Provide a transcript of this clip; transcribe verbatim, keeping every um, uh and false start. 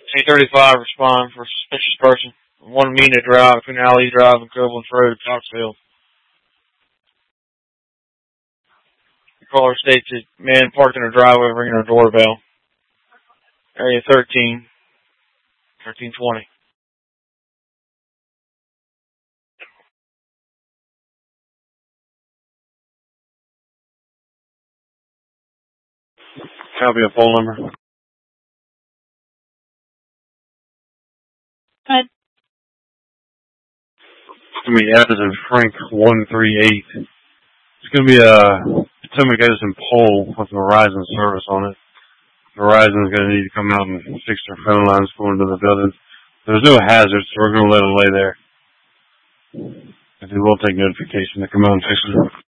T thirty-five respond for suspicious person. One minute drive between Alley Drive and Koblenz Road, Coxville. The caller states that man parked in a driveway ringing a doorbell. Area thirteen, thirteen twenty. Copy a phone number. Good. It's going to be Edison Frank one three eight. It's going to be a Potomac Edison pole with Verizon service on it. Verizon's going to need to come out and fix their phone lines going to the building. There's no hazards, so we're going to let them lay there. But they will take notification to come out and fix it.